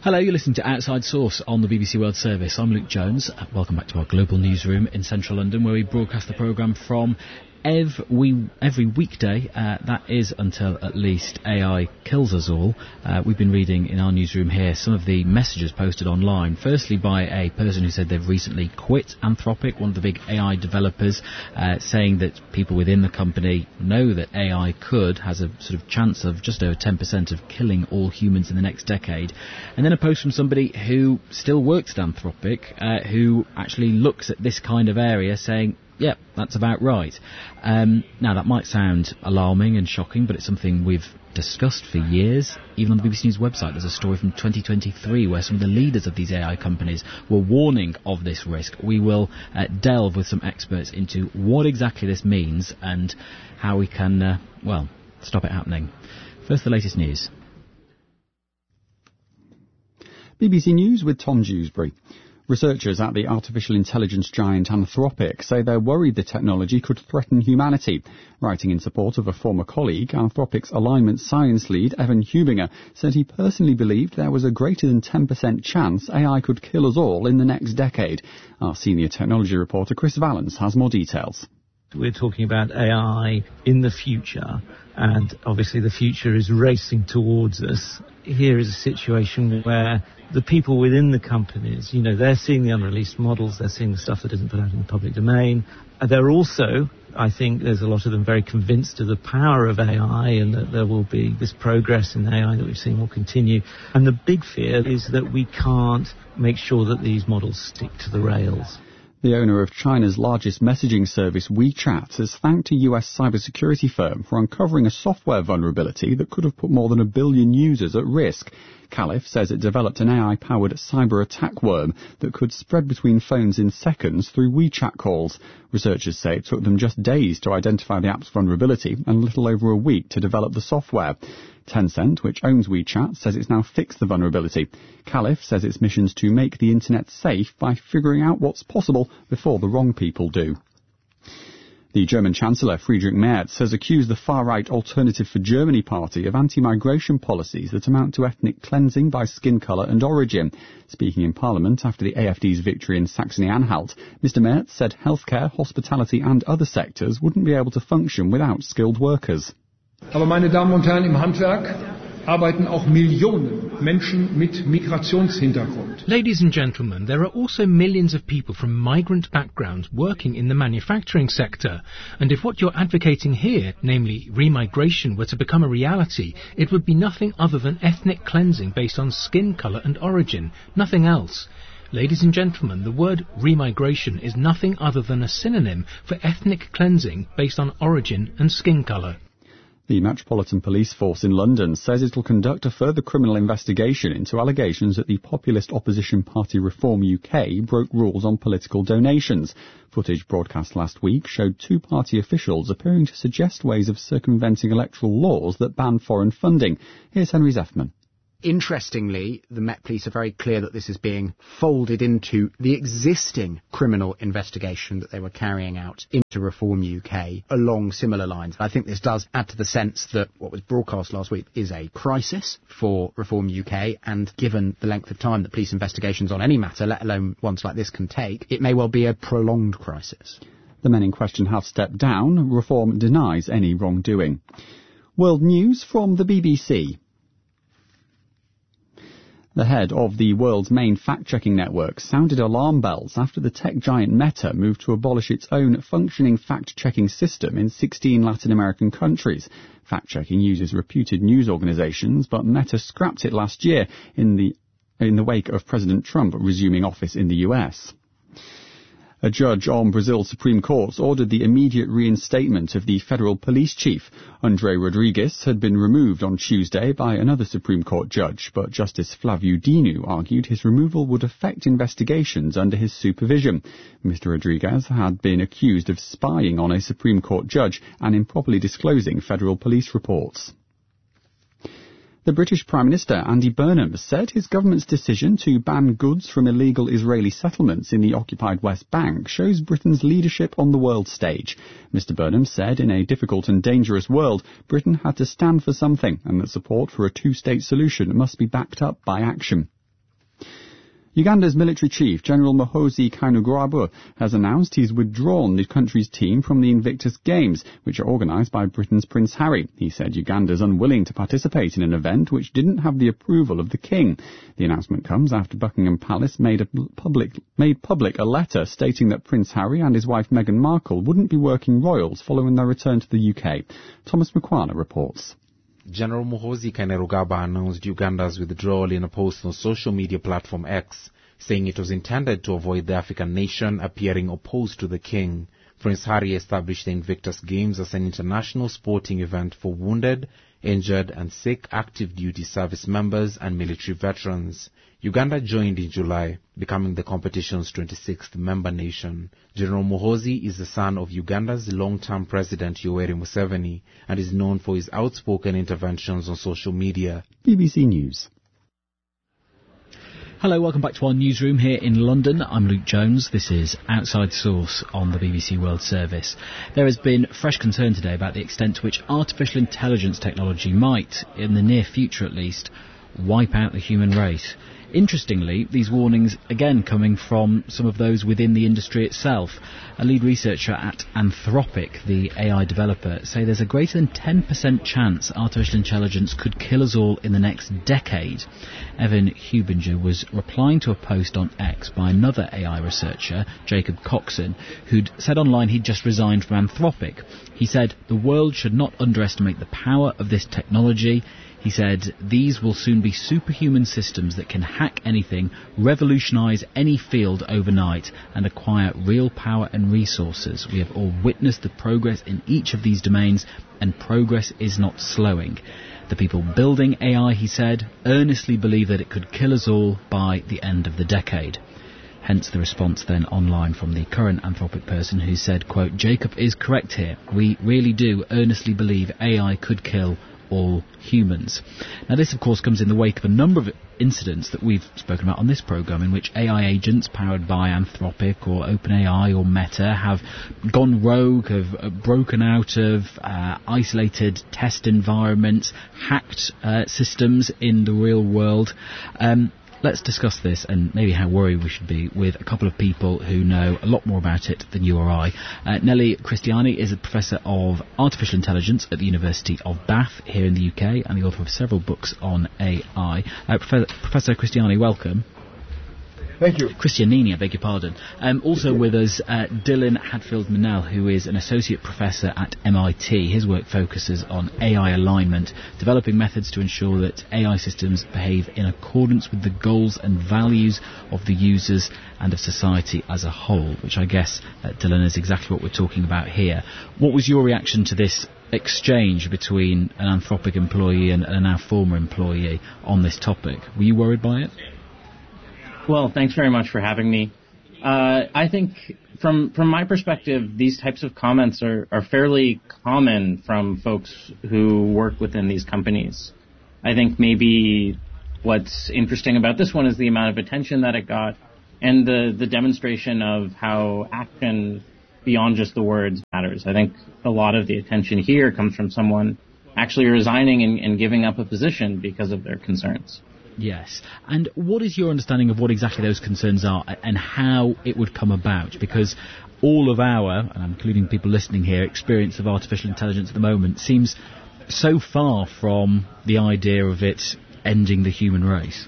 Hello, you're listening to Outside Source on the BBC World Service. I'm Luke Jones. Welcome back to our global newsroom in central London, where we broadcast the programme from every weekday, that is until at least AI kills us all. We've been reading in our newsroom here some of the messages posted online, firstly by a person who said they've recently quit Anthropic, one of the big AI developers, saying that people within the company know that AI has a sort of chance of just over 10% of killing all humans in the next decade. And then a post from somebody who still works at Anthropic, who actually looks at this kind of area saying, yep, that's about right. Now, that might sound alarming and shocking, but it's something we've discussed for years. Even on the BBC News website, there's a story from 2023 where some of the leaders of these AI companies were warning of this risk. We will delve with some experts into what exactly this means and how we can, stop it happening. First, the latest news. BBC News with Tom Dewsbury. Researchers at the artificial intelligence giant Anthropic say they're worried the technology could threaten humanity. Writing in support of a former colleague, Anthropic's alignment science lead, Evan Hubinger, said he personally believed there was a greater than 10% chance AI could kill us all in the next decade. Our senior technology reporter Chris Valance has more details. We're talking about AI in the future, and obviously the future is racing towards us. Here is a situation where the people within the companies, they're seeing the unreleased models, they're seeing the stuff that isn't put out in the public domain. They're also, I think there's a lot of them very convinced of the power of AI and that there will be this progress in AI that we've seen will continue. And the big fear is that we can't make sure that these models stick to the rails. The owner of China's largest messaging service, WeChat, has thanked a US cybersecurity firm for uncovering a software vulnerability that could have put more than 1 billion users at risk. Caliph says it developed an AI-powered cyber attack worm that could spread between phones in seconds through WeChat calls. Researchers say it took them just days to identify the app's vulnerability and a little over a week to develop the software. Tencent, which owns WeChat, says it's now fixed the vulnerability. Caliph says its mission's to make the internet safe by figuring out what's possible before the wrong people do. The German Chancellor, Friedrich Merz, has accused the far-right Alternative for Germany party of anti-migration policies that amount to ethnic cleansing by skin colour and origin. Speaking in Parliament after the AfD's victory in Saxony-Anhalt, Mr Merz said healthcare, hospitality and other sectors wouldn't be able to function without skilled workers. Aber meine Damen und Herren, im Handwerk arbeiten auch Millionen Menschen mit Migrationshintergrund. Ladies and gentlemen, there are also millions of people from migrant backgrounds working in the manufacturing sector. And if what you're advocating here, namely remigration, were to become a reality, it would be nothing other than ethnic cleansing based on skin colour and origin, nothing else. Ladies and gentlemen, the word remigration is nothing other than a synonym for ethnic cleansing based on origin and skin colour. The Metropolitan Police Force in London says it will conduct a further criminal investigation into allegations that the populist opposition party Reform UK broke rules on political donations. Footage broadcast last week showed two party officials appearing to suggest ways of circumventing electoral laws that ban foreign funding. Here's Henry Zeffman. Interestingly, the Met Police are very clear that this is being folded into the existing criminal investigation that they were carrying out into Reform UK along similar lines. I think this does add to the sense that what was broadcast last week is a crisis for Reform UK, and given the length of time that police investigations on any matter, let alone ones like this, can take, it may well be a prolonged crisis. The men in question have stepped down. Reform denies any wrongdoing. World news from the BBC. The head of the world's main fact-checking network sounded alarm bells after the tech giant Meta moved to abolish its own functioning fact-checking system in 16 Latin American countries. Fact-checking uses reputed news organizations, but Meta scrapped it last year in the wake of President Trump resuming office in the US. A judge on Brazil's Supreme Court ordered the immediate reinstatement of the federal police chief. André Rodrigues had been removed on Tuesday by another Supreme Court judge, but Justice Flávio Dino argued his removal would affect investigations under his supervision. Mr. Rodrigues had been accused of spying on a Supreme Court judge and improperly disclosing federal police reports. The British Prime Minister, Andy Burnham, said his government's decision to ban goods from illegal Israeli settlements in the occupied West Bank shows Britain's leadership on the world stage. Mr. Burnham said in a difficult and dangerous world, Britain had to stand for something and that support for a two-state solution must be backed up by action. Uganda's military chief, General Muhoozi Kainerugaba, has announced he's withdrawn the country's team from the Invictus Games, which are organised by Britain's Prince Harry. He said Uganda's unwilling to participate in an event which didn't have the approval of the King. The announcement comes after Buckingham Palace made public a letter stating that Prince Harry and his wife Meghan Markle wouldn't be working royals following their return to the UK. Thomas Mukwana reports. General Muhoozi Kainerugaba announced Uganda's withdrawal in a post on social media platform X, saying it was intended to avoid the African nation appearing opposed to the king. Prince Harry established the Invictus Games as an international sporting event for wounded, injured and sick active duty service members and military veterans. Uganda joined in July, becoming the competition's 26th member nation. General Muhoozi is the son of Uganda's long-term president Yoweri Museveni and is known for his outspoken interventions on social media. BBC News. Hello, welcome back to our newsroom here in London. I'm Luke Jones. This is Outside Source on the BBC World Service. There has been fresh concern today about the extent to which artificial intelligence technology might, in the near future at least, wipe out the human race. Interestingly, these warnings again coming from some of those within the industry itself. A lead researcher at Anthropic, the AI developer, say there's a greater than 10% chance artificial intelligence could kill us all in the next decade. Evan Hubinger was replying to a post on X by another AI researcher, Jacob Coxon, who'd said online he'd just resigned from Anthropic. He said the world should not underestimate the power of this technology. He said, these will soon be superhuman systems that can hack anything, revolutionise any field overnight, and acquire real power and resources. We have all witnessed the progress in each of these domains, and progress is not slowing. The people building AI, he said, earnestly believe that it could kill us all by the end of the decade. Hence the response then online from the current Anthropic person who said, quote, Jacob is correct here. We really do earnestly believe AI could kill all humans. Now this of course comes in the wake of a number of incidents that we've spoken about on this programme in which AI agents powered by Anthropic or OpenAI or Meta have gone rogue, have broken out of isolated test environments, hacked systems in the real world. Let's discuss this and maybe how worried we should be with a couple of people who know a lot more about it than you or I. Nellie Christiani is a professor of artificial intelligence at the University of Bath here in the UK and the author of several books on AI. Professor Christiani, welcome. Thank you. Christianini, I beg your pardon. Also with us, Dylan Hadfield-Manel, who is an associate professor at MIT. His work focuses on AI alignment, developing methods to ensure that AI systems behave in accordance with the goals and values of the users and of society as a whole, which I guess, Dylan, is exactly what we're talking about here. What was your reaction to this exchange between an Anthropic employee and a now former employee on this topic? Were you worried by it? Well, thanks very much for having me. I think from my perspective, these types of comments are fairly common from folks who work within these companies. I think maybe what's interesting about this one is the amount of attention that it got and the demonstration of how action beyond just the words matters. I think a lot of the attention here comes from someone actually resigning and giving up a position because of their concerns. Yes. And what is your understanding of what exactly those concerns are and how it would come about? Because all of our, and I'm including people listening here, experience of artificial intelligence at the moment seems so far from the idea of it ending the human race.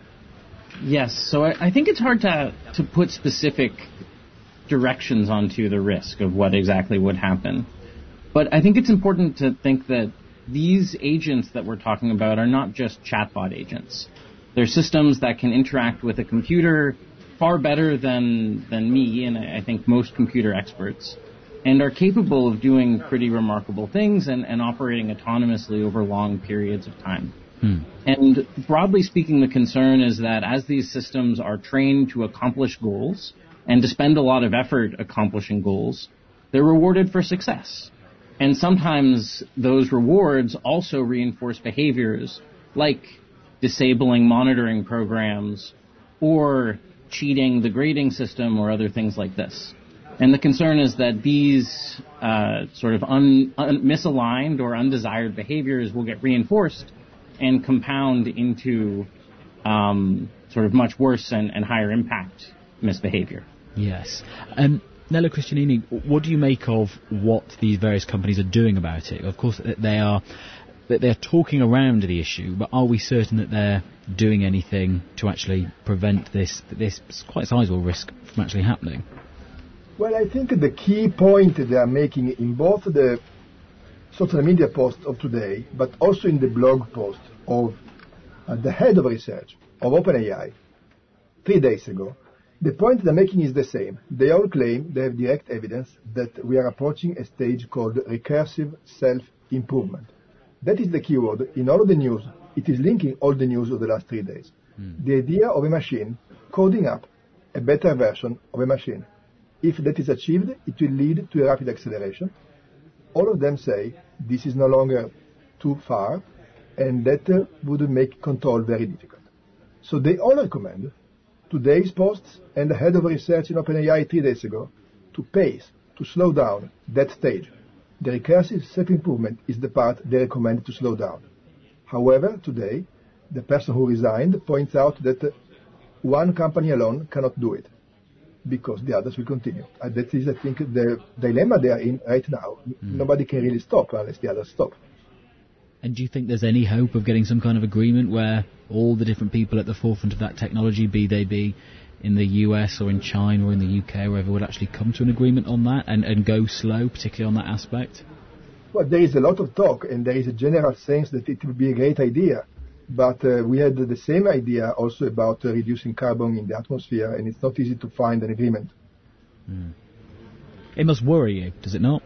Yes. So I think it's hard to put specific directions onto the risk of what exactly would happen. But I think it's important to think that these agents that we're talking about are not just chatbot agents. They're systems that can interact with a computer far better than me, and I think most computer experts, and are capable of doing pretty remarkable things and operating autonomously over long periods of time. And broadly speaking, the concern is that as these systems are trained to accomplish goals and to spend a lot of effort accomplishing goals, they're rewarded for success. And sometimes those rewards also reinforce behaviors like disabling monitoring programs or cheating the grading system or other things like this. And the concern is that these sort of misaligned or undesired behaviors will get reinforced and compound into sort of much worse and higher impact misbehavior. Yes. Nello Christianini, what do you make of what these various companies are doing about it? Of course, they're talking around the issue, but are we certain that they're doing anything to actually prevent this quite sizable risk from actually happening? Well, I think the key point they are making in both the social media post of today, but also in the blog post of the head of research of OpenAI 3 days ago, the point they're making is the same. They all claim they have direct evidence that we are approaching a stage called recursive self-improvement. That is the keyword in all of the news. It is linking all the news of the last 3 days. The idea of a machine coding up a better version of a machine. If that is achieved, it will lead to a rapid acceleration. All of them say this is no longer too far, and that would make control very difficult. So they all recommend today's posts and the head of research in OpenAI 3 days ago to pace, to slow down that stage. The recursive self-improvement is the part they recommend to slow down. However, today, the person who resigned points out that one company alone cannot do it because the others will continue. And that is, I think, the dilemma they are in right now. Nobody can really stop unless the others stop. And do you think there's any hope of getting some kind of agreement where all the different people at the forefront of that technology, be they be in the US or in China or in the UK, wherever, would actually come to an agreement on that and go slow, particularly on that aspect? Well, there is a lot of talk, and there is a general sense that it would be a great idea. But we had the same idea also about reducing carbon in the atmosphere, and it's not easy to find an agreement. It must worry you, does it not?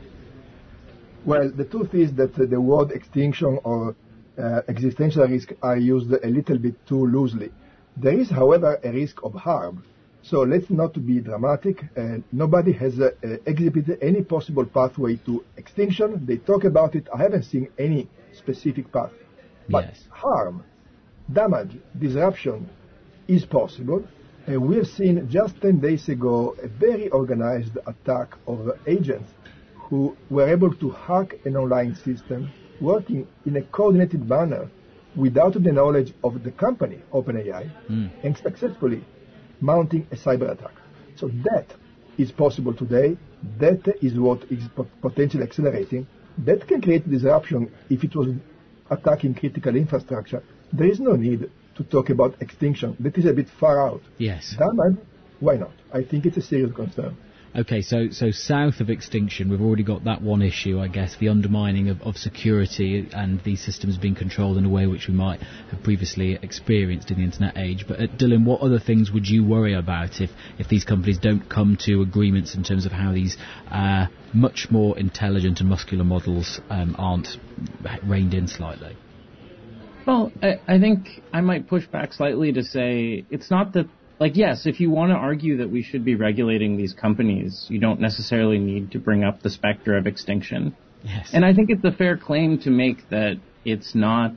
Well, the truth is that the word extinction or existential risk are used a little bit too loosely. There is, however, a risk of harm. So let's not be dramatic. Nobody has exhibited any possible pathway to extinction. They talk about it. I haven't seen any specific path. But yes. Harm, damage, disruption is possible. And we have seen just 10 days ago a very organized attack of agents who were able to hack an online system working in a coordinated manner without the knowledge of the company, OpenAI, and successfully mounting a cyber attack. So that is possible today. That is what is potentially accelerating. That can create disruption if it was attacking critical infrastructure. There is no need to talk about extinction. That is a bit far out. Yes. Damage, why not? I think it's a serious concern. Okay, so south of extinction, we've already got that one issue, I guess, the undermining of security and these systems being controlled in a way which we might have previously experienced in the internet age. But Dylan, what other things would you worry about if these companies don't come to agreements in terms of how these much more intelligent and muscular models aren't reined in slightly? Well, I think I might push back slightly to say it's not that. Like, yes, if you want to argue that we should be regulating these companies, you don't necessarily need to bring up the specter of extinction. Yes. And I think it's a fair claim to make that it's not,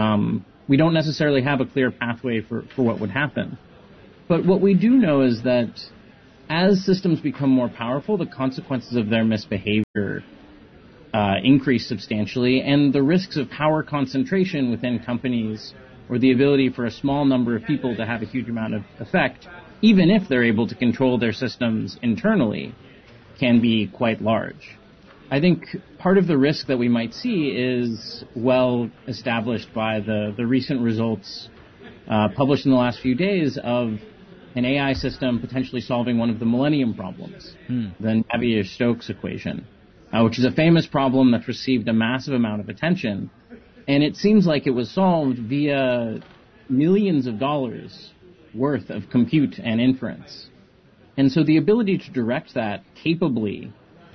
we don't necessarily have a clear pathway for what would happen. But what we do know is that as systems become more powerful, the consequences of their misbehavior increase substantially, and the risks of power concentration within companies or the ability for a small number of people to have a huge amount of effect, even if they're able to control their systems internally, can be quite large. I think part of the risk that we might see is well established by the recent results published in the last few days of an AI system potentially solving one of the millennium problems, the Navier-Stokes equation, which is a famous problem that's received a massive amount of attention. And it seems like it was solved via millions of dollars worth of compute and inference. And so the ability to direct that capably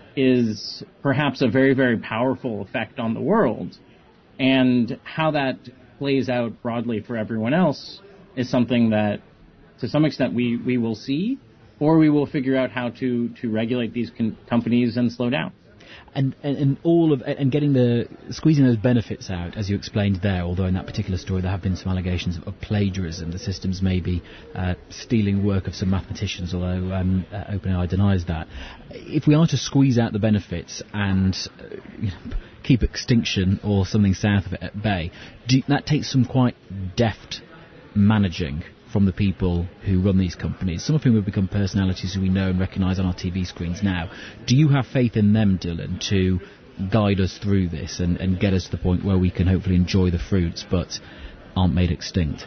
is perhaps a very, very powerful effect on the world. And how that plays out broadly for everyone else is something that, to some extent, we will see, or we will figure out how to regulate these companies and slow down. And all of and getting squeezing those benefits out, as you explained there. Although in that particular story there have been some allegations of plagiarism, the systems may be stealing work of some mathematicians. Although OpenAI denies that. If we are to squeeze out the benefits and keep extinction or something south of it at bay, that takes some quite deft managing from the people who run these companies, some of whom have become personalities who we know and recognise on our TV screens now. Do you have faith in them, Dylan, to guide us through this and get us to the point where we can hopefully enjoy the fruits but aren't made extinct?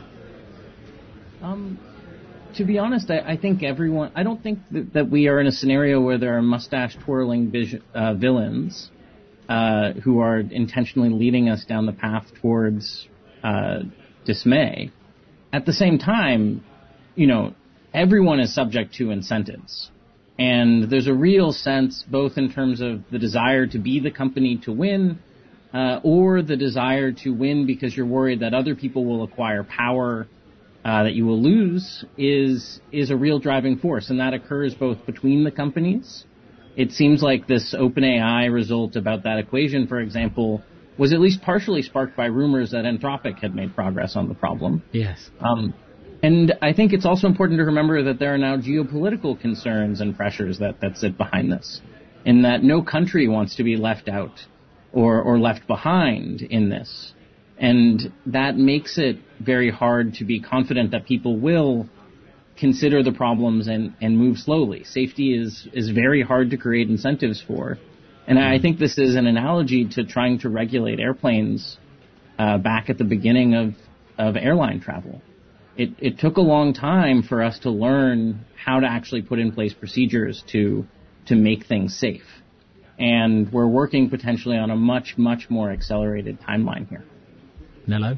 To be honest, I think everyone... I don't think that we are in a scenario where there are mustache-twirling villains who are intentionally leading us down the path towards dismay. At the same time, everyone is subject to incentives. And there's a real sense, both in terms of the desire to be the company to win, or the desire to win because you're worried that other people will acquire power that you will lose, is a real driving force. And that occurs both between the companies. It seems like this OpenAI result about that equation, for example, was at least partially sparked by rumors that Anthropic had made progress on the problem. Yes. And I think it's also important to remember that there are now geopolitical concerns and pressures that sit behind this, in that no country wants to be left out or left behind in this. And that makes it very hard to be confident that people will consider the problems and move slowly. Safety is very hard to create incentives for. And I think this is an analogy to trying to regulate airplanes back at the beginning of airline travel. It took a long time for us to learn how to actually put in place procedures to make things safe. And we're working potentially on a much, much more accelerated timeline here. Nello?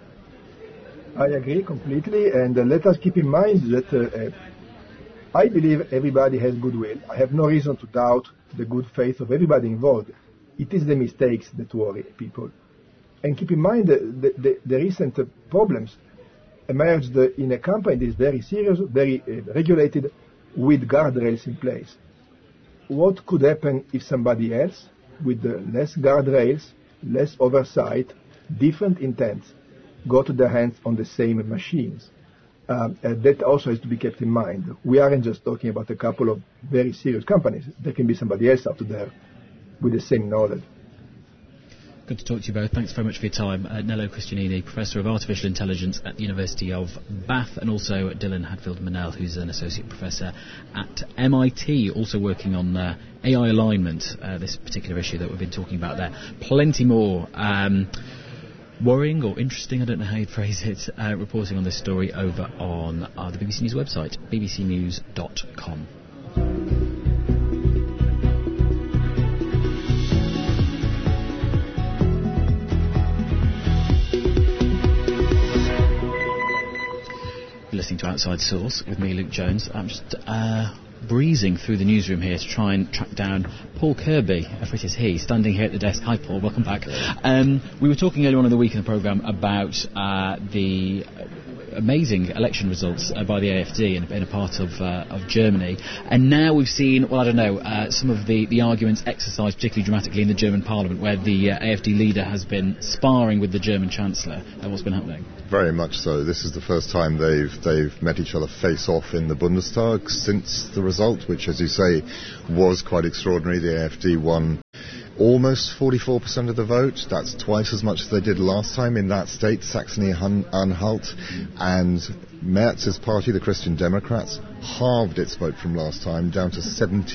I agree completely, and let us keep in mind that I believe everybody has goodwill. I have no reason to doubt the good faith of everybody involved. It is the mistakes that worry people. And keep in mind the recent problems emerged in a company that is very serious, very regulated, with guardrails in place. What could happen if somebody else, with less guardrails, less oversight, different intents, got their hands on the same machines? That also has to be kept in mind. We aren't just talking about a couple of very serious companies. There can be somebody else out there with the same knowledge. Good to talk to you both. Thanks very much for your time. Nello Christianini, Professor of Artificial Intelligence at the University of Bath, and also Dylan Hadfield-Manel, who's an Associate Professor at MIT, also working on AI alignment, this particular issue that we've been talking about there. Plenty more worrying or interesting, I don't know how you'd phrase it, reporting on this story over on the BBC News website, bbcnews.com. Listening to Outside Source with me, Luke Jones. I'm just breezing through the newsroom here to try and track down Paul Kirby, if it is he, standing here at the desk. Hi Paul, welcome back. We were talking earlier on in the week in the programme about the amazing election results by the AfD in a part of Germany, and now we've seen, well, I don't know, some of the arguments exercised particularly dramatically in the German Parliament, where the AfD leader has been sparring with the German Chancellor. What's been happening? Very much so. This is the first time they've met each other face off in the Bundestag since the result, which, as you say, was quite extraordinary. The AfD won almost 44% of the vote. That's twice as much as they did last time in that state, Saxony-Anhalt. And Merz's party, the Christian Democrats, halved its vote from last time, down to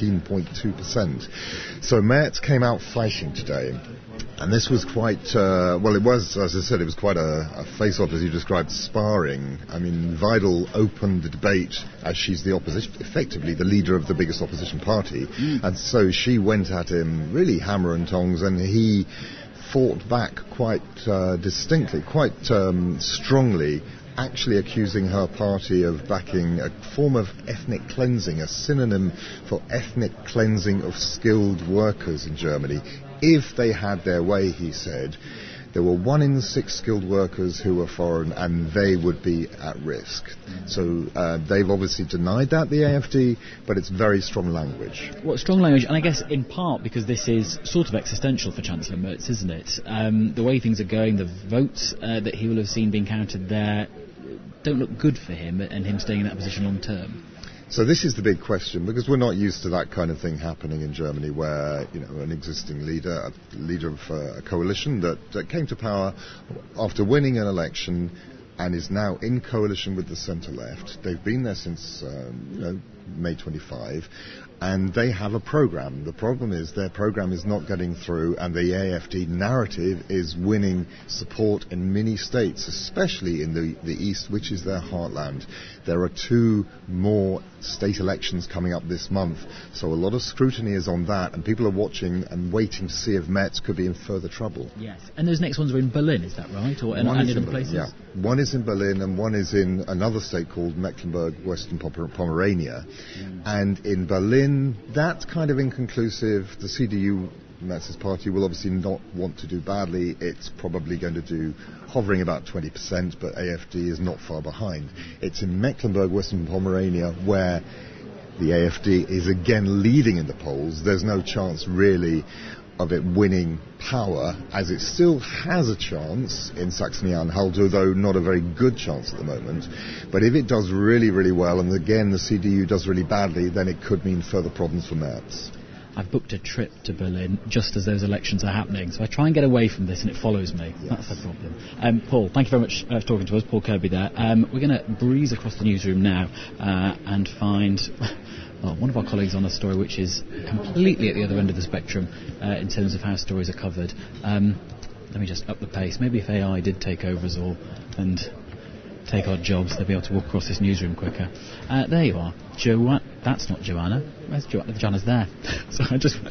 17.2%. So Merz came out fighting today. And this was quite, it was, as I said, it was quite a face-off, as you described, sparring. I mean, Weidel opened the debate as she's the opposition, effectively the leader of the biggest opposition party. And so she went at him really hammer and tongs, and he fought back quite distinctly, quite strongly, actually accusing her party of backing a form of ethnic cleansing, a synonym for ethnic cleansing of skilled workers in Germany. If they had their way, he said, there were 1 in 6 skilled workers who were foreign, and they would be at risk. So they've obviously denied that, the AfD, but it's very strong language. Well, strong language, and I guess in part because this is sort of existential for Chancellor Merz, isn't it? The way things are going, the votes that he will have seen being counted there don't look good for him, and him staying in that position long term. So this is the big question, because we're not used to that kind of thing happening in Germany, where an existing leader, a leader of a coalition that came to power after winning an election, and is now in coalition with the centre-left. They've been there since May 25, and they have a programme. The problem is their programme is not getting through, and the AFD narrative is winning support in many states, especially in the East, which is their heartland. There are 2 more state elections coming up this month, so a lot of scrutiny is on that, and people are watching and waiting to see if Metz could be in further trouble. Yes, and those next ones are in Berlin, is that right? Or any other places? Yeah. One is in Berlin, and one is in another state called Mecklenburg-Western Pomerania. And in Berlin, that's kind of inconclusive. The CDU, Metz's party, will obviously not want to do badly. It's probably going to do hovering about 20%, but AFD is not far behind. It's in Mecklenburg-Western Pomerania where the AFD is again leading in the polls. There's no chance really of it winning power, as it still has a chance in Saxony-Anhalt, although not a very good chance at the moment. But if it does really, really well, and again the CDU does really badly, then it could mean further problems for Merz. I've booked a trip to Berlin just as those elections are happening, so I try and get away from this and it follows me. Yes. That's the problem. Paul, thank you very much for talking to us. Paul Kirby there. We're going to breeze across the newsroom now and find one of our colleagues on a story which is completely at the other end of the spectrum in terms of how stories are covered. Let me just up the pace. Maybe if AI did take over us all and take our jobs, they'd be able to walk across this newsroom quicker. There you are. That's not Joanna. Where's Joanna? Joanna's there. So I just...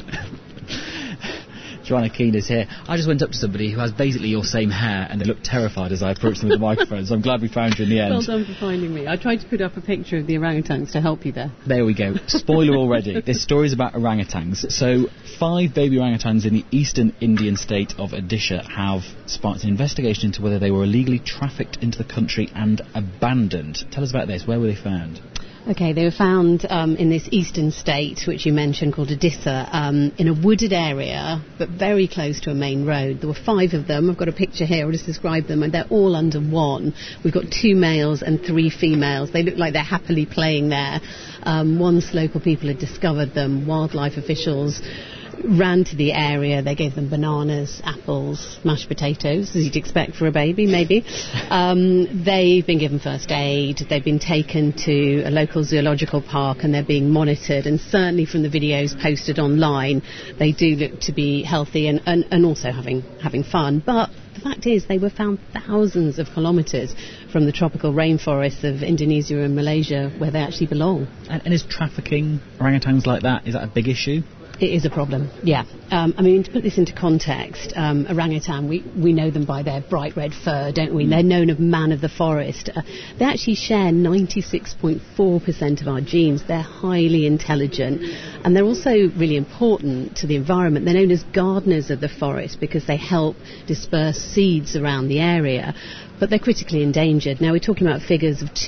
Joanna Keane is here. I just went up to somebody who has basically your same hair, and they looked terrified as I approached them with the microphone, so I'm glad we found you in the end. Well done for finding me. I tried to put up a picture of the orangutans to help you there. There we go. Spoiler already. This story is about orangutans. So 5 baby orangutans in the eastern Indian state of Odisha have sparked an investigation into whether they were illegally trafficked into the country and abandoned. Tell us about this. Where were they found? Okay, they were found in this eastern state, which you mentioned, called Odisha, in a wooded area, but very close to a main road. There were 5 of them. I've got a picture here. I'll just describe them, and they're all under one. We've got 2 males and 3 females. They look like they're happily playing there. Once local people had discovered them, wildlife officials ran to the area. They gave them bananas, apples, mashed potatoes, as you'd expect for a baby, maybe. They've been given first aid. They've been taken to a local zoological park, and they're being monitored. And certainly from the videos posted online, they do look to be healthy and also having fun. But the fact is, they were found thousands of kilometres from the tropical rainforests of Indonesia and Malaysia, where they actually belong. And is trafficking orangutans like that, is that a big issue? It is a problem, yeah. I mean, to put this into context, orangutan, we know them by their bright red fur, don't we? They're known as man of the forest. They actually share 96.4% of our genes. They're highly intelligent, and they're also really important to the environment. They're known as gardeners of the forest because they help disperse seeds around the area. But they're critically endangered. Now, we're talking about figures of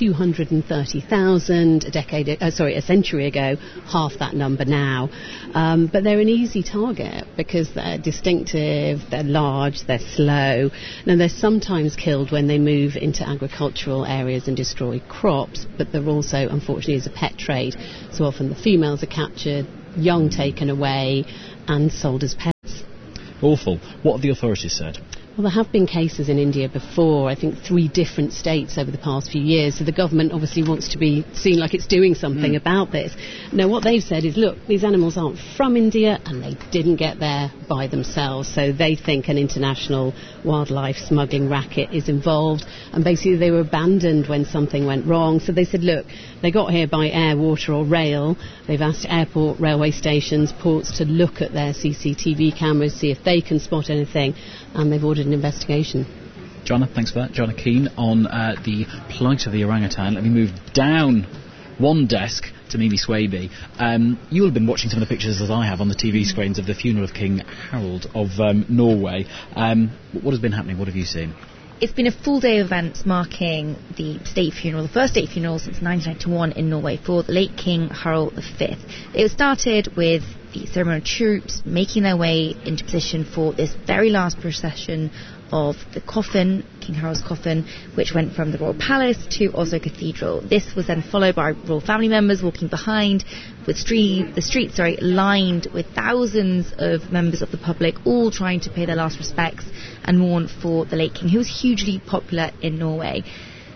230,000 a century ago, half that number now. But they're an easy target because they're distinctive, they're large, they're slow. Now, they're sometimes killed when they move into agricultural areas and destroy crops, but they're also, unfortunately, as a pet trade. So often the females are captured, young taken away, and sold as pets. Awful. What have the authorities said? Well, there have been cases in India before, I think 3 different states over the past few years, so the government obviously wants to be seen like it's doing something about this. Now, what they've said is, look, these animals aren't from India and they didn't get there by themselves, so they think an international wildlife smuggling racket is involved, and basically they were abandoned when something went wrong. So they said, look, they got here by air, water or rail. They've asked airport, railway stations, ports to look at their CCTV cameras, see if they can spot anything, and they've ordered an investigation. Joanna, thanks for that. Joanna Keane on the plight of the orangutan. Let me move down one desk to Mimi Swaby. You will have been watching some of the pictures, as I have, on the TV screens of the funeral of King Harald of Norway. What has been happening? What have you seen? It's been a full day of events marking the state funeral, the first state funeral since 1991 in Norway for the late King Harald V. It started with the ceremonial troops making their way into position for this very last procession of the coffin, King Harald's coffin, which went from the Royal Palace to Oslo Cathedral. This was then followed by royal family members walking behind, with the streets lined with thousands of members of the public, all trying to pay their last respects and mourn for the late king, who was hugely popular in Norway.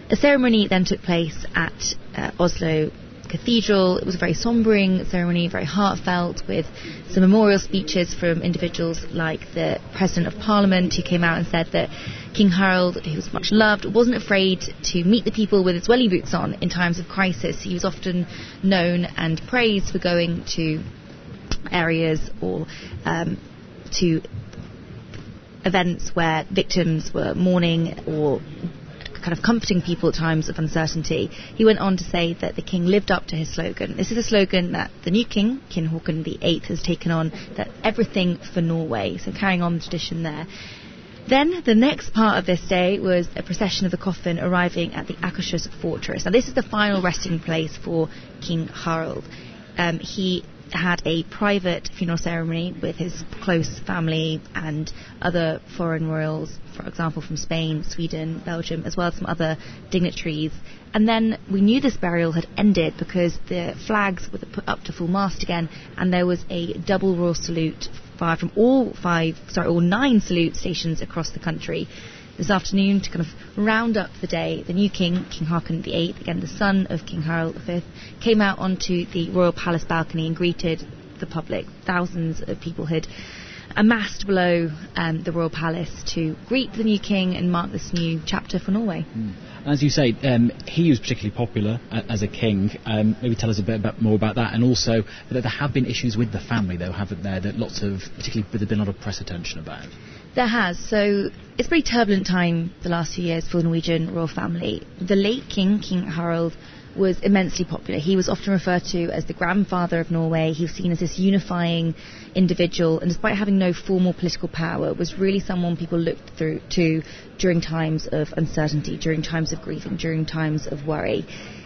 A ceremony then took place at Oslo Cathedral. It was a very sombering ceremony, very heartfelt, with some memorial speeches from individuals like the President of Parliament, who came out and said that King Harald, who was much loved, wasn't afraid to meet the people with his welly boots on in times of crisis. He was often known and praised for going to areas or to events where victims were mourning or kind of comforting people at times of uncertainty. He went on to say that the king lived up to his slogan. This is a slogan that the new king, King Haakon VIII, has taken on, that everything for Norway, so carrying on the tradition there. Then the next part of this day was a procession of the coffin arriving at the Akershus fortress. Now this is the final resting place for King Harald. He had a private funeral ceremony with his close family and other foreign royals, for example from Spain, Sweden, Belgium, as well as some other dignitaries. And then we knew this burial had ended because the flags were put up to full mast again, and there was a double royal salute fired from all 9 salute stations across the country. This afternoon, to kind of round up the day, the new king, King Haakon VIII, again the son of King Harald V, came out onto the royal palace balcony and greeted the public. Thousands of people had amassed below the royal palace to greet the new king and mark this new chapter for Norway. As you say, he was particularly popular as a king. Maybe tell us a bit more about that, and also that there have been issues with the family, though, haven't there? That particularly there's been a lot of press attention about. There has. So it's a pretty turbulent time the last few years for the Norwegian royal family. The late king, King Harald, was immensely popular. He was often referred to as the grandfather of Norway. He was seen as this unifying individual, and despite having no formal political power, was really someone people looked to during times of uncertainty, during times of grief, and during times of worry.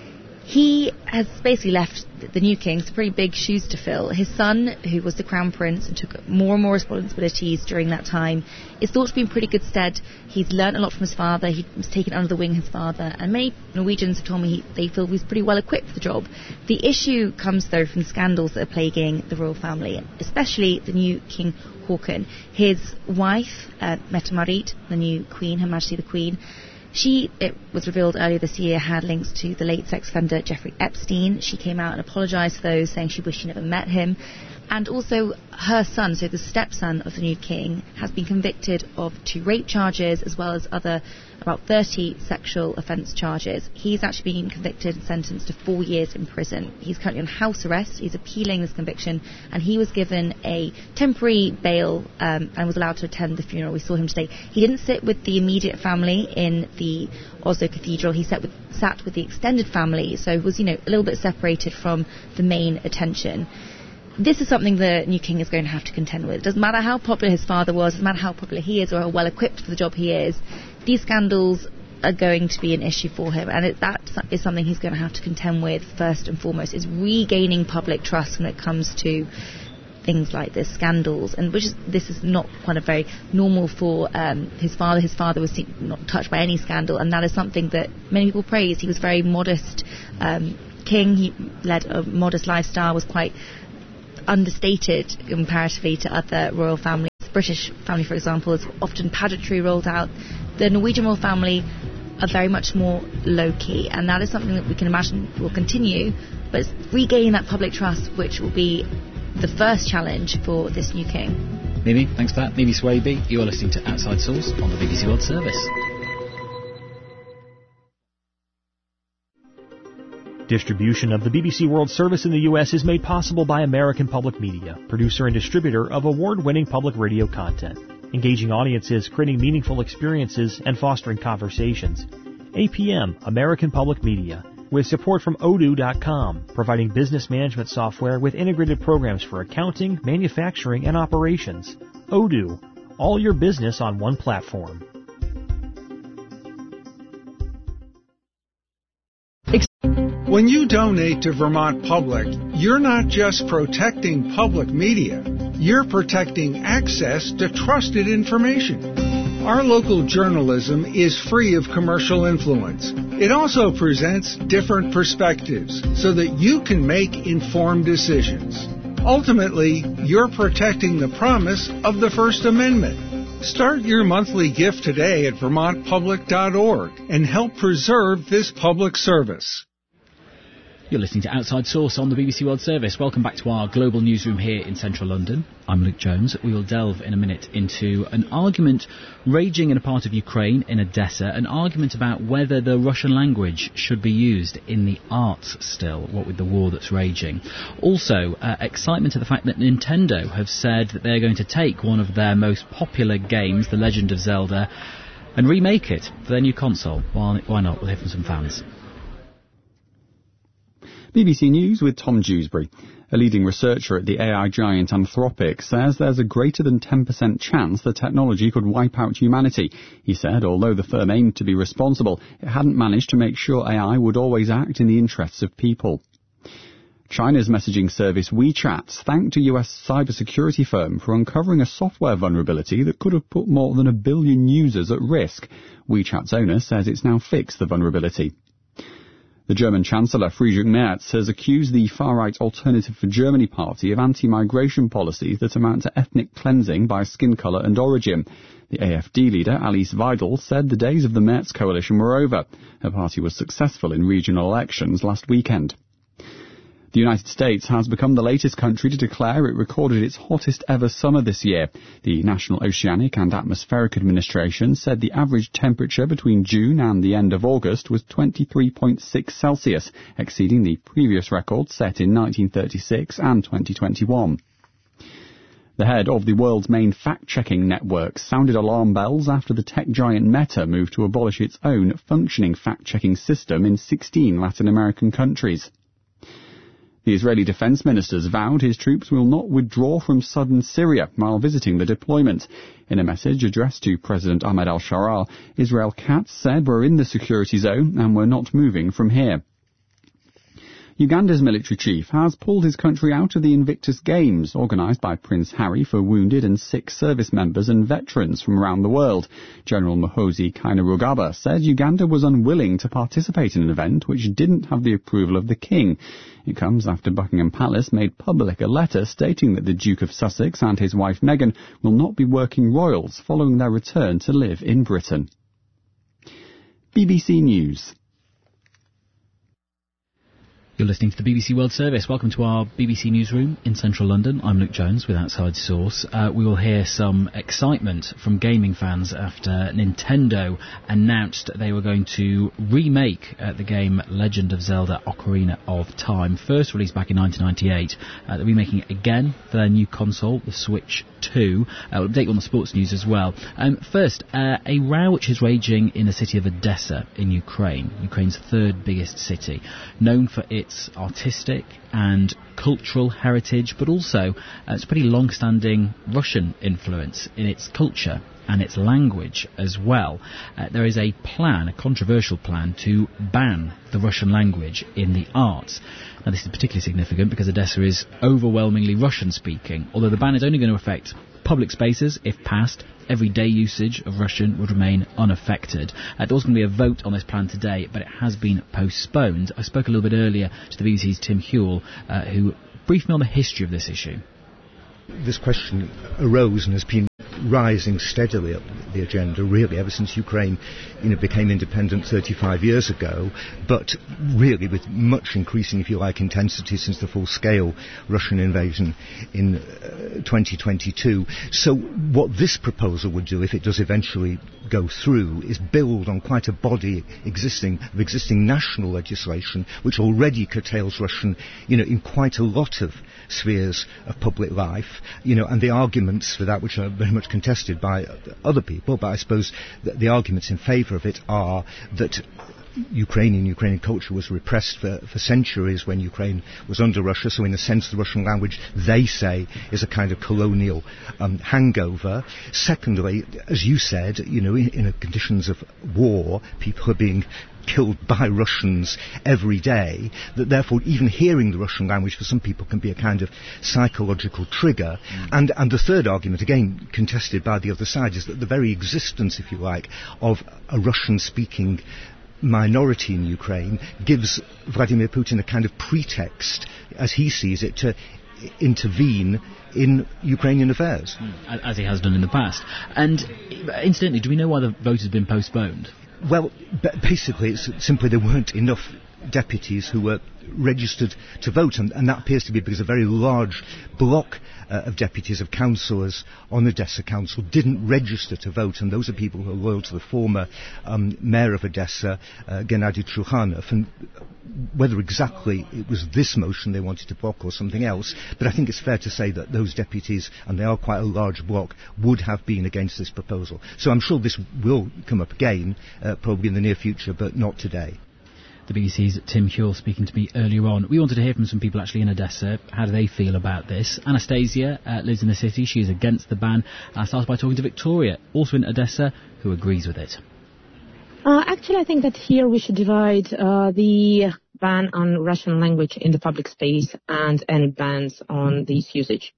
He has basically left the new king some pretty big shoes to fill. His son, who was the crown prince and took more and more responsibilities during that time, is thought to be in pretty good stead. He's learnt a lot from his father. He was taken under the wing of his father, and many Norwegians have told me they feel he's pretty well equipped for the job. The issue comes, though, from scandals that are plaguing the royal family, especially the new King Haakon. His wife, Mette-Marit, the new queen, Her Majesty the Queen, she, it was revealed earlier this year, had links to the late sex offender Jeffrey Epstein. She came out and apologised for those, saying she wished she never met him. And also her son, so the stepson of the new king, has been convicted of 2 rape charges as well as other about 30 sexual offence charges. He's actually been convicted and sentenced to 4 years in prison. He's currently on house arrest. He's appealing this conviction, and he was given a temporary bail and was allowed to attend the funeral. We saw him today. He didn't sit with the immediate family in the Oslo Cathedral. He sat with the extended family, so was, a little bit separated from the main attention. This is something the new king is going to have to contend with. It doesn't matter how popular his father was, it doesn't matter how popular he is or how well equipped for the job he is. These scandals are going to be an issue for him, and that is something he's going to have to contend with first and foremost, is regaining public trust when it comes to things like this, scandals, and this is not kind of very normal for his father. His father was not touched by any scandal, and that is something that many people praise. He was a very modest king. He led a modest lifestyle, was quite understated comparatively to other royal families. The British family, for example, is often pageantry rolled out. The Norwegian royal family are very much more low-key, and that is something that we can imagine will continue, but it's regaining that public trust which will be the first challenge for this new king. Mimi, thanks for that. Mimi Swaby, you are listening to Outside Source on the BBC World Service. Distribution of the BBC World Service in the U.S. is made possible by American Public Media, producer and distributor of award-winning public radio content, engaging audiences, creating meaningful experiences, and fostering conversations. APM, American Public Media, with support from Odoo.com, providing business management software with integrated programs for accounting, manufacturing, and operations. Odoo, all your business on one platform. When you donate to Vermont Public, you're not just protecting public media, you're protecting access to trusted information. Our local journalism is free of commercial influence. It also presents different perspectives so that you can make informed decisions. Ultimately, you're protecting the promise of the First Amendment. Start your monthly gift today at vermontpublic.org and help preserve this public service. You're listening to Outside Source on the BBC World Service. Welcome back to our global newsroom here in central London. I'm Luke Jones. We will delve in a minute into an argument raging in a part of Ukraine, in Odessa, an argument about whether the Russian language should be used in the arts still, what with the war that's raging. Also, excitement at the fact that Nintendo have said that they're going to take one of their most popular games, The Legend of Zelda, and remake it for their new console. Why not? We'll hear from some fans. BBC News with Tom Dewsbury. A leading researcher at the AI giant Anthropic says there's a greater than 10% chance the technology could wipe out humanity. He said although the firm aimed to be responsible, it hadn't managed to make sure AI would always act in the interests of people. China's messaging service WeChat thanked a US cybersecurity firm for uncovering a software vulnerability that could have put more than 1 billion users at risk. WeChat's owner says it's now fixed the vulnerability. The German Chancellor Friedrich Merz has accused the far-right Alternative for Germany party of anti-migration policies that amount to ethnic cleansing by skin colour and origin. The AfD leader, Alice Weidel, said the days of the Merz coalition were over. Her party was successful in regional elections last weekend. The United States has become the latest country to declare it recorded its hottest ever summer this year. The National Oceanic and Atmospheric Administration said the average temperature between June and the end of August was 23.6 Celsius, exceeding the previous record set in 1936 and 2021. The head of the world's main fact-checking network sounded alarm bells after the tech giant Meta moved to abolish its own functioning fact-checking system in 16 Latin American countries. The Israeli defence ministers vowed his troops will not withdraw from southern Syria while visiting the deployment. In a message addressed to President Ahmed al-Sharaa, Israel Katz said we're in the security zone and we're not moving from here. Uganda's military chief has pulled his country out of the Invictus Games, organised by Prince Harry for wounded and sick service members and veterans from around the world. General Muhoozi Kainerugaba said Uganda was unwilling to participate in an event which didn't have the approval of the king. It comes after Buckingham Palace made public a letter stating that the Duke of Sussex and his wife Meghan will not be working royals following their return to live in Britain. BBC News. You're listening to the BBC World Service. Welcome to our BBC Newsroom in central London. I'm Luke Jones with Outside Source. We will hear some excitement from gaming fans after Nintendo announced they were going to remake the game Legend of Zelda Ocarina of Time. First released back in 1998. They're remaking it again for their new console, the Switch 2. We'll update you on the sports news as well. First, a row which is raging in the city of Odessa in Ukraine, Ukraine's third biggest city, known for its artistic and cultural heritage, but also its pretty long-standing Russian influence in its culture and its language as well. There is a plan, a controversial plan, to ban the Russian language in the arts. Now, this is particularly significant because Odessa is overwhelmingly Russian-speaking, although the ban is only going to affect public spaces. If passed, everyday usage of Russian would remain unaffected. There was going to be a vote on this plan today, but it has been postponed. I spoke a little bit earlier to the BBC's Tim Hewell, who briefed me on the history of this issue. This question arose and has been rising steadily up the agenda, really, ever since Ukraine, became independent 35 years ago, but really with much increasing, if you like, intensity since the full-scale Russian invasion in 2022. So what this proposal would do, if it does eventually go through, is build on quite a body of existing national legislation, which already curtails Russian, in quite a lot of spheres of public life, and the arguments for that, which are very much contested by other people, but I suppose the arguments in favour of it are that Ukrainian culture was repressed for centuries when Ukraine was under Russia, so in a sense the Russian language, they say, is a kind of colonial hangover. Secondly, as you said, in conditions of war, people are being killed by Russians every day, that therefore even hearing the Russian language for some people can be a kind of psychological trigger. And the third argument, again contested by the other side, is that the very existence, if you like, of a Russian-speaking minority in Ukraine gives Vladimir Putin a kind of pretext, as he sees it, to intervene in Ukrainian affairs. As he has done in the past. And incidentally, do we know why the vote has been postponed? Well, basically, it's simply there weren't enough deputies who were registered to vote, and that appears to be because a very large block of deputies, of councillors on Odessa Council didn't register to vote, and those are people who are loyal to the former mayor of Odessa, Gennady Trukhanov, and whether exactly it was this motion they wanted to block or something else, but I think it's fair to say that those deputies, and they are quite a large block, would have been against this proposal. So I'm sure this will come up again, probably in the near future, but not today. The BBC's Tim Huell speaking to me earlier on. We wanted to hear from some people actually in Odessa. How do they feel about this? Anastasia lives in the city. She's against the ban. I started by talking to Victoria, also in Odessa, who agrees with it. Actually, I think that here we should divide the ban on Russian language in the public space and any bans on this usage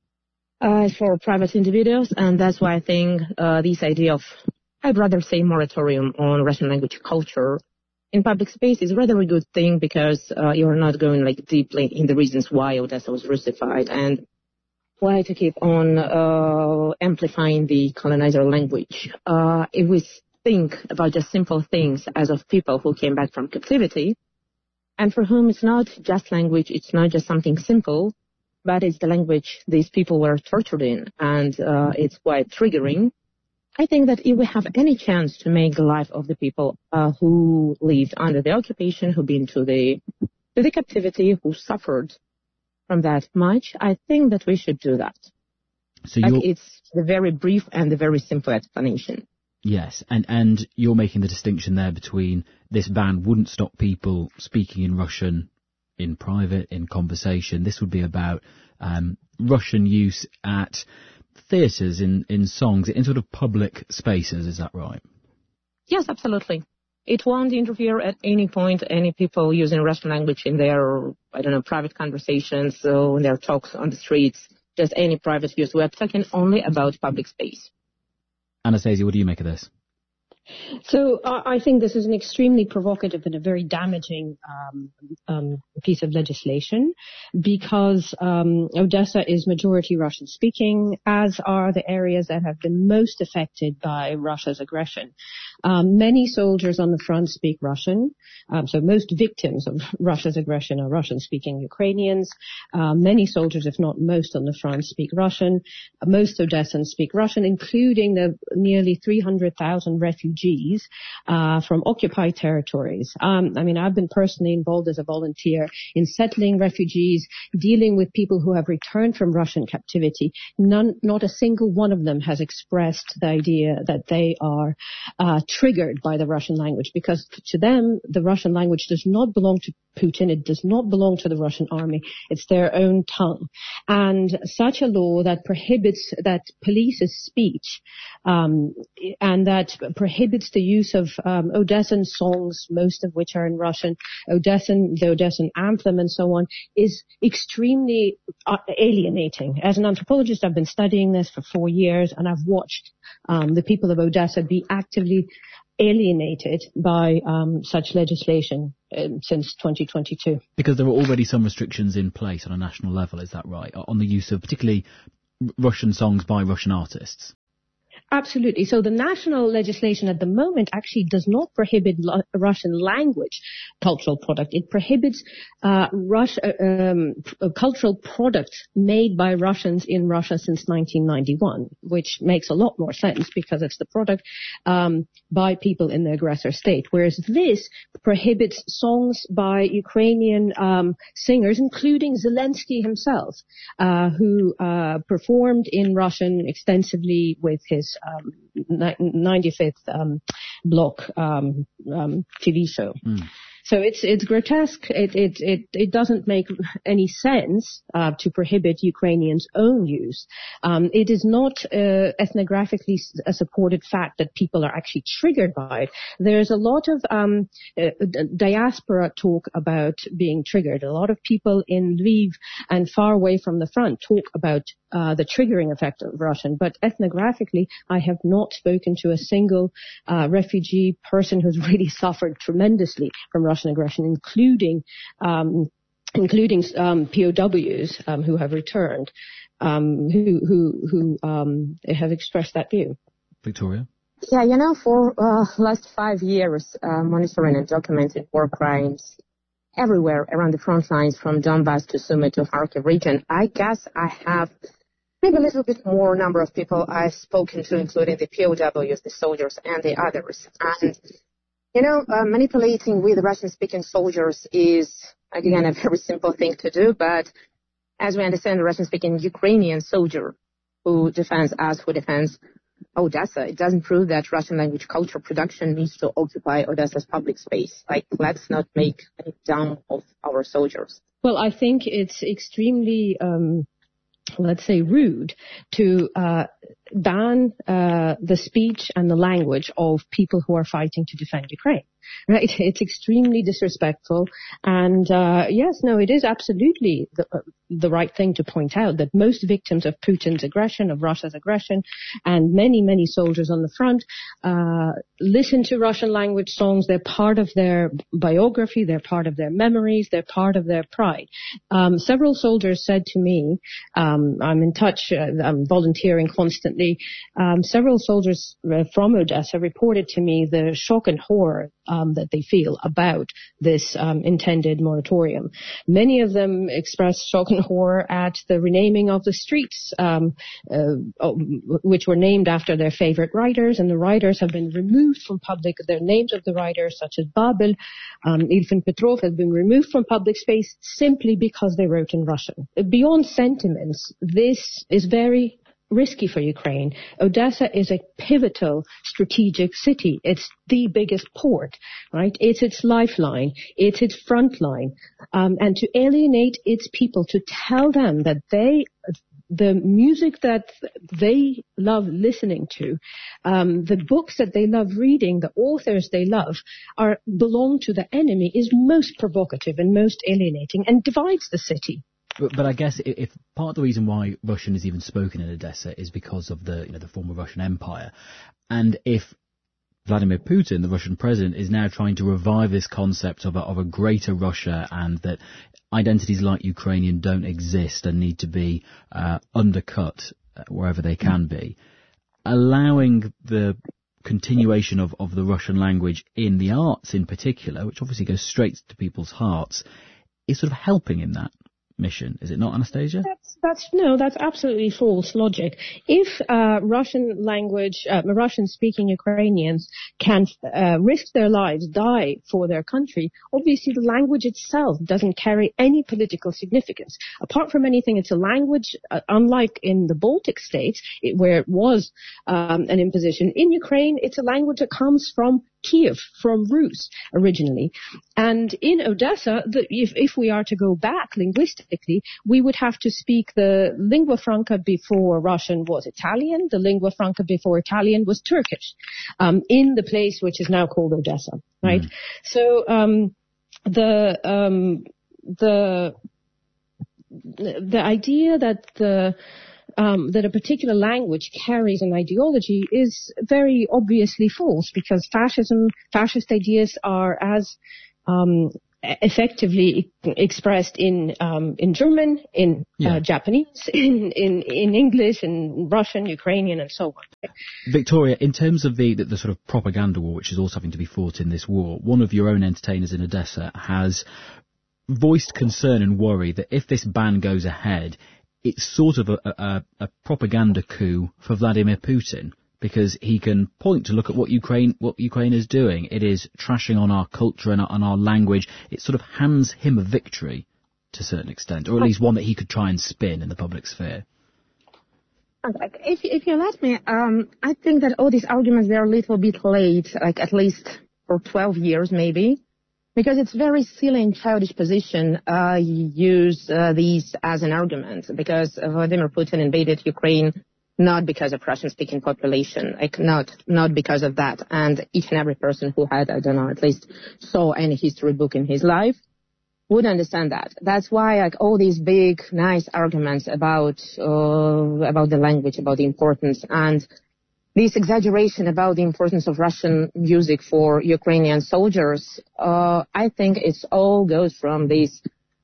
for private individuals. And that's why I think this idea of, I'd rather say, moratorium on Russian language culture in public space is rather a good thing, because you're not going deeply in the reasons why Odessa was Russified and why to keep on amplifying the colonizer language. If we think about just simple things as of people who came back from captivity, and for whom it's not just language, it's not just something simple, but it's the language these people were tortured in, and it's quite triggering. I think that if we have any chance to make the life of the people who lived under the occupation, who've been to the captivity, who suffered from that much, I think that we should do that. So it's the very brief and the very simple explanation. Yes, and you're making the distinction there between this ban wouldn't stop people speaking in Russian in private, in conversation. This would be about Russian use at theatres, in songs, in sort of public spaces, is that right? Yes, absolutely. It won't interfere at any point any people using Russian language in their, private conversations, so in their talks on the streets, just any private use. We're talking only about public space. Anastasia, what do you make of this? So I think this is an extremely provocative and a very damaging piece of legislation, because Odessa is majority Russian speaking, as are the areas that have been most affected by Russia's aggression. Many soldiers on the front speak Russian, so most victims of Russia's aggression are Russian-speaking Ukrainians. Many soldiers, if not most, on the front speak Russian. Most Odessans speak Russian, including the nearly 300,000 refugees from occupied territories. I've been personally involved as a volunteer in settling refugees, dealing with people who have returned from Russian captivity. Not a single one of them has expressed the idea that they are triggered by the Russian language, because to them, the Russian language does not belong to Putin. It does not belong to the Russian army. It's their own tongue. And such a law that prohibits, that polices speech, and that prohibits the use of Odessan songs, most of which are in Russian, the Odessan anthem and so on, is extremely alienating. As an anthropologist, I've been studying this for 4 years, and I've watched the people of Odessa be actively alienated by such legislation since 2022. Because there are already some restrictions in place on a national level, is that right, on the use of particularly Russian songs by Russian artists? Absolutely. So the national legislation at the moment actually does not prohibit Russian language cultural product. It prohibits cultural products made by Russians in Russia since 1991, which makes a lot more sense because it's the product by people in the aggressor state. Whereas this prohibits songs by Ukrainian singers, including Zelensky himself, who performed in Russian extensively with his 95th block TV show. So it's grotesque. It doesn't make any sense to prohibit Ukrainians' own use. It is not ethnographically a supported fact that people are actually triggered by it. There's a lot of diaspora talk about being triggered. A lot of people in Lviv and far away from the front talk about the triggering effect of Russian, but ethnographically, I have not spoken to a single refugee person who's really suffered tremendously from Russian aggression, including including POWs who have returned, who have expressed that view. Victoria? Yeah, for last 5 years, monitoring and documenting war crimes everywhere around the front lines, from Donbass to Sumy to Kharkiv region, I guess I have maybe a little bit more number of people I've spoken to, including the POWs, the soldiers, and the others. And, manipulating with Russian-speaking soldiers is, again, a very simple thing to do, but as we understand, the Russian-speaking Ukrainian soldier who defends us, who defends Odessa, it doesn't prove that Russian language culture production needs to occupy Odessa's public space. Let's not make any dumb of our soldiers. Well, I think it's extremely, let's say, rude to ban the speech and the language of people who are fighting to defend Ukraine. Right? It's extremely disrespectful. And it is absolutely the right thing to point out that most victims of Putin's aggression, of Russia's aggression, and many, many soldiers on the front listen to Russian language songs. They're part of their biography. They're part of their memories. They're part of their pride. Several soldiers said to me, I'm in touch, I'm volunteering constantly. Several soldiers from Odessa reported to me the shock and horror that they feel about this intended moratorium. Many of them expressed shock and horror at the renaming of the streets, which were named after their favorite writers, and the writers have been removed from public. The names of the writers, such as Babel, Ilfin Petrov, have been removed from public space simply because they wrote in Russian. Beyond sentiments, this is very risky for Ukraine. Odessa is a pivotal strategic city. It's the biggest port, right? It's its lifeline. It's its front line. And to alienate its people, to tell them that the music that they love listening to, the books that they love reading, the authors they love, belong to the enemy, is most provocative and most alienating and divides the city. But I guess if part of the reason why Russian is even spoken in Odessa is because of the former Russian Empire, and if Vladimir Putin, the Russian president, is now trying to revive this concept of a greater Russia, and that identities like Ukrainian don't exist and need to be undercut wherever they can be, allowing the continuation of the Russian language in the arts in particular, which obviously goes straight to people's hearts, is sort of helping in that mission, is it not, Anastasia? That's absolutely false logic. If Russian-speaking Ukrainians can risk their lives, die for their country, obviously the language itself doesn't carry any political significance. Apart from anything, it's a language, unlike in the Baltic states, where it was an imposition. In Ukraine, it's a language that comes from Kiev, from Rus originally. And in Odessa, if we are to go back linguistically, we would have to speak the lingua franca before Russian was Italian, the lingua franca before Italian was Turkish, in the place which is now called Odessa, right? Mm. So the idea that that a particular language carries an ideology is very obviously false, because fascist ideas are as effectively expressed in German, in Japanese, in English, in Russian, Ukrainian, and so on. Victoria, in terms of the sort of propaganda war, which is also having to be fought in this war, one of your own entertainers in Odessa has voiced concern and worry that if this ban goes ahead, it's sort of a propaganda coup for Vladimir Putin, because he can point to look at what Ukraine is doing. It is trashing on our culture and on our language. It sort of hands him a victory to a certain extent, or at least one that he could try and spin in the public sphere. If you let me, I think that all these arguments, they're a little bit late, at least for 12 years maybe. Because it's very silly and childish position, use these as an argument, because Vladimir Putin invaded Ukraine not because of Russian-speaking population, not because of that. And each and every person who had, at least saw any history book in his life would understand that. That's why all these big, nice arguments about the language, about the importance, and this exaggeration about the importance of Russian music for Ukrainian soldiers, I think it all goes from this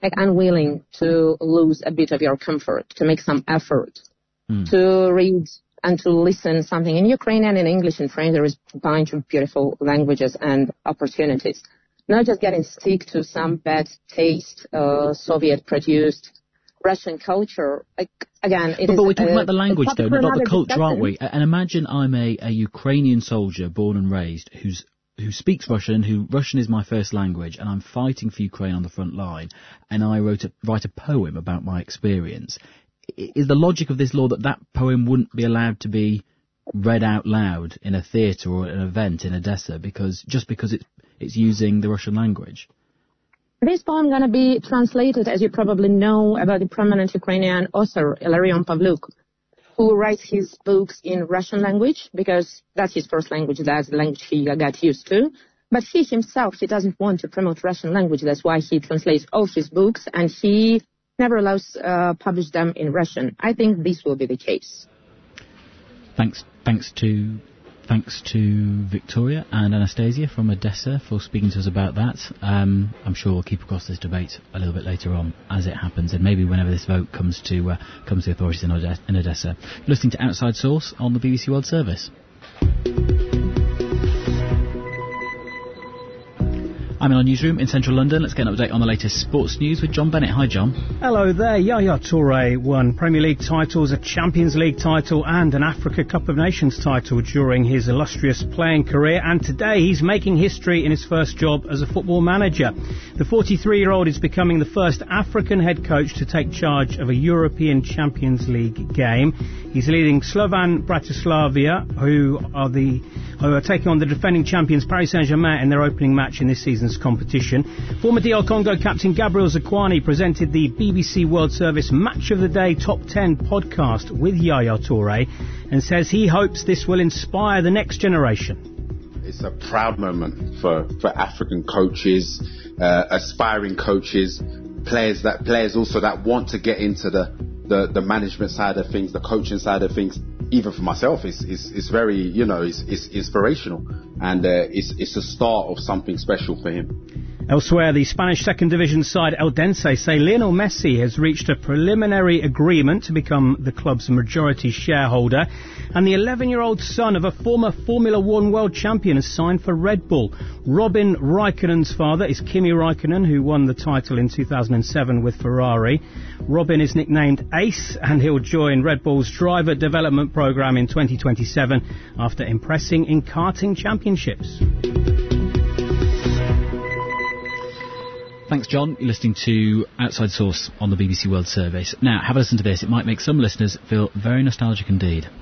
like unwilling to lose a bit of your comfort, to make some effort, to read and to listen something in Ukrainian, in English, in French. There is a bunch of beautiful languages and opportunities. Not just getting stick to some bad taste, Soviet-produced Russian culture. Like, again, but we're talking about the language, though, not the culture, aren't we? And imagine I'm a Ukrainian soldier born and raised who speaks Russian, Russian is my first language, and I'm fighting for Ukraine on the front line, and I write a poem about my experience. Is the logic of this law that poem wouldn't be allowed to be read out loud in a theatre or an event in Odessa because it's using the Russian language? This poem going to be translated, as you probably know, about the prominent Ukrainian author Ilarion Pavlyuk, who writes his books in Russian language because that's his first language, that's the language he got used to. But he himself, he doesn't want to promote Russian language. That's why he translates all his books and he never allows publish them in Russian. I think this will be the case. Thanks to Victoria and Anastasia from Odessa for speaking to us about that. I'm sure we'll keep across this debate a little bit later on as it happens, and maybe whenever this vote comes to the authorities in Odessa. You're listening to Outside Source on the BBC World Service. I'm in our newsroom in central London. Let's get an update on the latest sports news with John Bennett. Hi, John. Hello there. Yaya Toure won Premier League titles, a Champions League title and an Africa Cup of Nations title during his illustrious playing career, and today he's making history in his first job as a football manager. The 43-year-old is becoming the first African head coach to take charge of a European Champions League game. He's leading Slovan Bratislava, who are taking on the defending champions Paris Saint-Germain in their opening match in this season's competition. Former DR Congo captain Gabriel Zakwani presented the BBC World Service Match of the Day Top 10 podcast with Yaya Toure and says he hopes this will inspire the next generation. It's a proud moment for African coaches, aspiring coaches, players also that want to get into the management side of things, the coaching side of things. Even for myself, it's very, it's inspirational, and it's the start of something special for him. Elsewhere, the Spanish second division side Eldense say Lionel Messi has reached a preliminary agreement to become the club's majority shareholder, and the 11-year-old son of a former Formula One world champion has signed for Red Bull. Robin Raikkonen's father is Kimi Raikkonen, who won the title in 2007 with Ferrari. Robin is nicknamed Ace, and he'll join Red Bull's driver development program in 2027 after impressing in karting championships. Thanks, John. You're listening to Outside Source on the BBC World Service. Now, have a listen to this. It might make some listeners feel very nostalgic indeed.